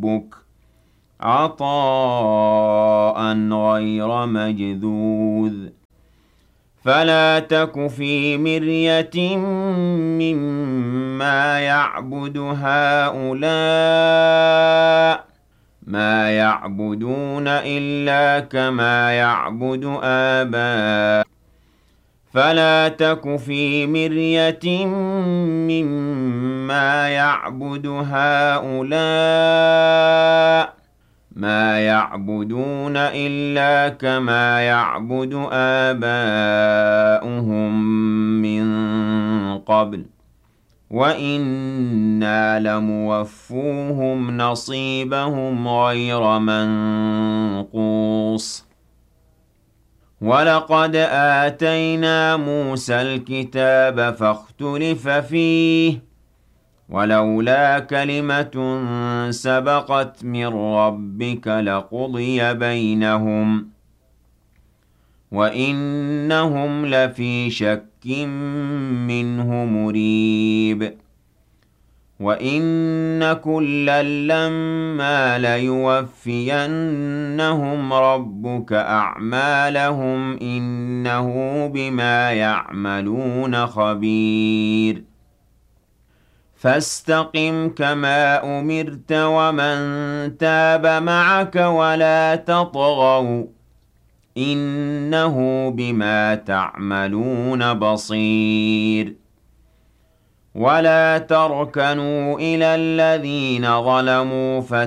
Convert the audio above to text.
ربك عطاء غير مجذوذ فلا تك في مرية مما يعبد هؤلاء ما يعبدون إلا كما يعبد آباؤهم فلا تك في مرية مما يعبد هؤلاء ما يعبدون إلا كما يعبد آباؤهم من قبل وَإِنَّا لَمُوَفُّوهُمْ نَصِيبَهُمْ غَيْرَ مَنقُوصٍ وَلَقَدْ آتَيْنَا مُوسَى الْكِتَابَ فَاخْتُلِفَ فِيهِ وَلَوْلَا كَلِمَةٌ سَبَقَتْ مِنْ رَبِّكَ لَقُضِيَ بَيْنَهُمْ وَإِنَّهُمْ لَفِي شَكٍّ مِّنْهُ مُرِيبٍ وَإِنَّ كُلًّا لَّمَّا لَيُوَفِّيَنَّهُمْ رَبُّكَ أَعْمَالَهُمْ إِنَّهُ بِمَا يَعْمَلُونَ خَبِيرٌ فَاسْتَقِمْ كَمَا أُمِرْتَ وَمَن تَابَ مَعَكَ وَلَا تَطْغَوْا إِنَّهُ بِمَا تَعْمَلُونَ بَصِيرٌ وَلَا تَرْكَنُوا إِلَى الَّذِينَ ظَلَمُوا